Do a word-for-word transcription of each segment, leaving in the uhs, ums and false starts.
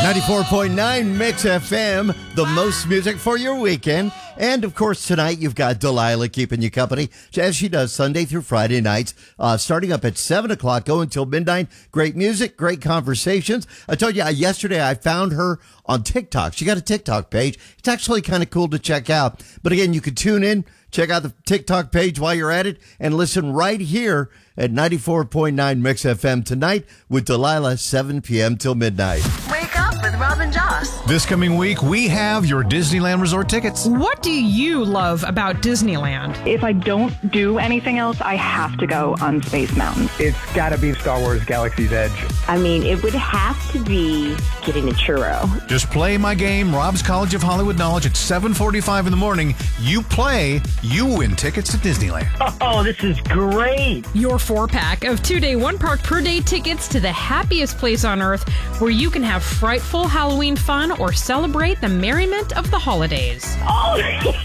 ninety-four point nine Mix F M, the most music for your weekend. And, of course, tonight you've got Delilah keeping you company, as she does Sunday through Friday nights, uh, starting up at seven o'clock, go until midnight. Great music, great conversations. I told you uh, yesterday I found her on TikTok. She got a TikTok page. It's actually kind of cool to check out. But, again, you can tune in, check out the TikTok page while you're at it, and listen right here at ninety-four point nine Mix F M tonight with Delilah, seven p.m. till midnight. Wake up with Rob and Joss. This coming week, we have your Disneyland Resort tickets. What do you love about Disneyland? If I don't do anything else, I have to go on Space Mountain. It's got to be Star Wars Galaxy's Edge. I mean, it would have to be getting a churro. Just play my game, Rob's College of Hollywood Knowledge, at seven forty-five in the morning. You play, you win tickets to Disneyland. Oh, this is great. Your four-pack of two-day, one-park per day tickets to the happiest place on earth where you can have frightful Halloween fun or celebrate the merriment of the holidays. Oh,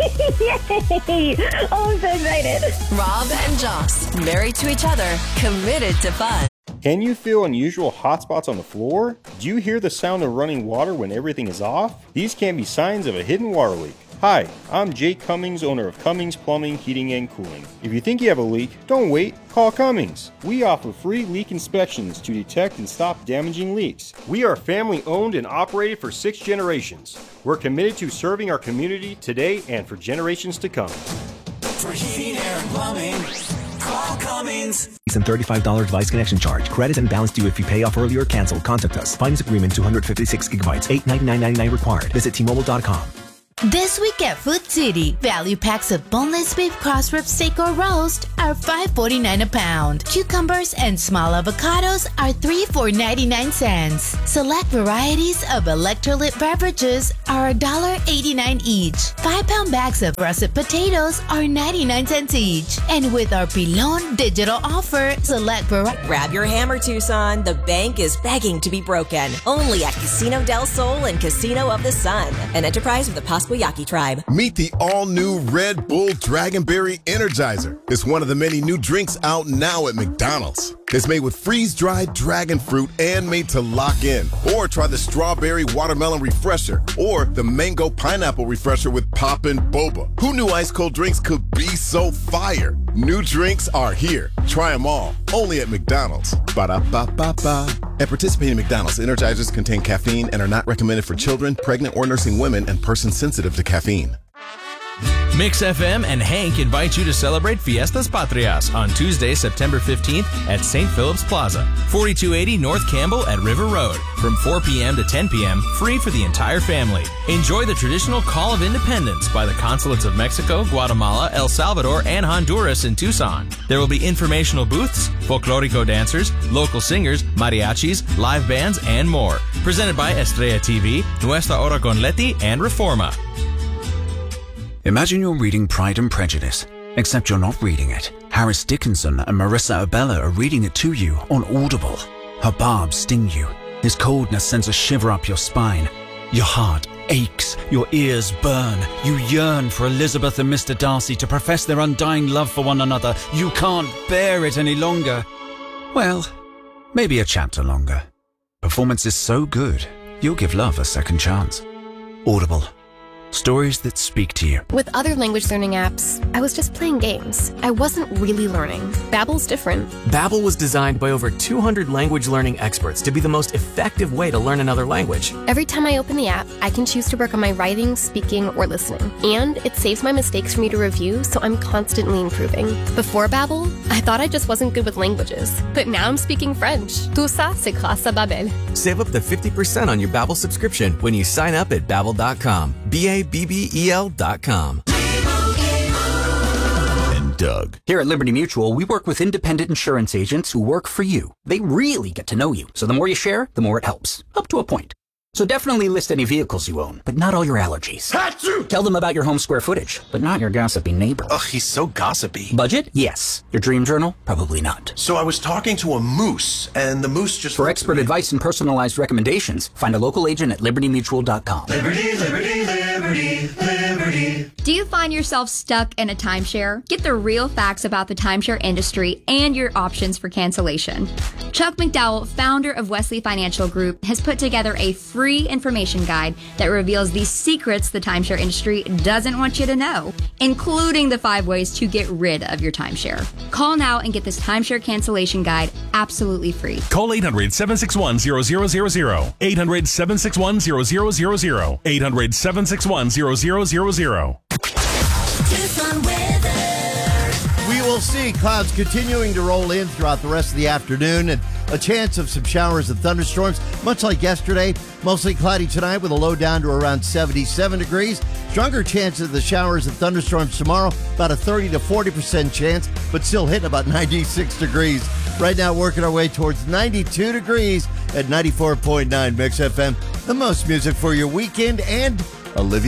yay! Oh, I'm so excited. Rob and Joss, married to each other, committed to fun. Can you feel unusual hot spots on the floor? Do you hear the sound of running water when everything is off? These can be signs of a hidden water leak. Hi, I'm Jake Cummings, owner of Cummings Plumbing, Heating, and Cooling. If you think you have a leak, don't wait, call Cummings. We offer free leak inspections to detect and stop damaging leaks. We are family owned and operated for six generations. We're committed to serving our community today and for generations to come. For heating, air, and plumbing, call Cummings. And thirty-five dollars device connection charge. Credit and balance due if you pay off early or cancel. Contact us. Finance agreement two hundred fifty-six gigabytes. eight ninety-nine ninety-nine required. Visit T Mobile dot com. This week at Food City, value packs of boneless beef cross rib steak or roast are five forty-nine a pound. Cucumbers and small avocados are three for ninety-nine cents. Select varieties of electrolyte beverages are one eighty-nine each. Five pound bags of russet potatoes are ninety-nine cents each. And with our Pilon digital offer, select varieties. Grab your hammer, Tucson. The bank is begging to be broken. Only at Casino del Sol and Casino of the Sun, an enterprise of the Pascua Yaqui tribe. Meet the all-new Red Bull Dragonberry Energizer. It's one of the many new drinks out now at McDonald's. It's made with freeze-dried dragon fruit and made to lock in. Or try the Strawberry Watermelon Refresher or the Mango Pineapple Refresher with Poppin' Boba. Who knew ice-cold drinks could be so fire? New drinks are here. Try them all. Only at McDonald's. Ba-da-ba-ba-ba. At participating McDonald's, Energizers contain caffeine and are not recommended for children, pregnant or nursing women, and persons sensitive to caffeine. Mix F M and Hank invite you to celebrate Fiestas Patrias on Tuesday, September fifteenth at Saint Philip's Plaza, forty-two eighty North Campbell at River Road, from four p.m. to ten p.m., free for the entire family. Enjoy the traditional Call of Independence by the consulates of Mexico, Guatemala, El Salvador, and Honduras in Tucson. There will be informational booths, folklorico dancers, local singers, mariachis, live bands, and more. Presented by Estrella T V, Nuestra Hora con Leti, and Reforma. Imagine you're reading Pride and Prejudice, except you're not reading it. Harris Dickinson and Marissa Abella are reading it to you on Audible. Her barbs sting you. His coldness sends a shiver up your spine. Your heart aches. Your ears burn. You yearn for Elizabeth and Mister Darcy to profess their undying love for one another. You can't bear it any longer. Well, maybe a chapter longer. Performance is so good, you'll give love a second chance. Audible. Stories that speak to you. With other language learning apps, I was just playing games. I wasn't really learning. Babbel's different. Babbel was designed by over two hundred language learning experts to be the most effective way to learn another language. Every time I open the app, I can choose to work on my writing, speaking, or listening. And it saves my mistakes for me to review, so I'm constantly improving. Before Babbel, I thought I just wasn't good with languages. But now I'm speaking French. Tout ça, c'est grâce à Babbel. Save up to fifty percent on your Babbel subscription when you sign up at babbel dot com. B A B B E L dot com. And Doug. Here at Liberty Mutual, we work with independent insurance agents who work for you. They really get to know you. So the more you share, the more it helps. Up to a point. So definitely list any vehicles you own, but not all your allergies. Achoo! Tell them about your home square footage, but not your gossipy neighbor. Ugh, he's so gossipy. Budget? Yes. Your dream journal? Probably not. So I was talking to a moose, and the moose just... For expert advice and personalized recommendations, find a local agent at liberty mutual dot com. Liberty, liberty, liberty, liberty. Do you find yourself stuck in a timeshare? Get the real facts about the timeshare industry and your options for cancellation. Chuck McDowell, founder of Wesley Financial Group, has put together a free information guide that reveals the secrets the timeshare industry doesn't want you to know, including the five ways to get rid of your timeshare. Call now and get this timeshare cancellation guide absolutely free. Call eight hundred, seven six one, zero zero zero zero. eight hundred, seven six one, zero zero zero zero. eight hundred, seven six one, zero zero zero zero. We will see clouds continuing to roll in throughout the rest of the afternoon and a chance of some showers and thunderstorms, much like yesterday. Mostly cloudy tonight with a low down to around seventy-seven degrees. Stronger chances of the showers and thunderstorms tomorrow, about a thirty to forty percent chance, but still hitting about ninety-six degrees. Right now, working our way towards ninety-two degrees at ninety-four point nine Mix F M. The most music for your weekend, and Olivia